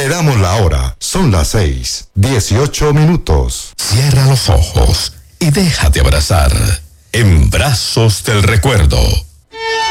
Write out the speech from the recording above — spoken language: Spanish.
Le damos la hora. Son las 6:18. Cierra los ojos y déjate abrazar en brazos del recuerdo.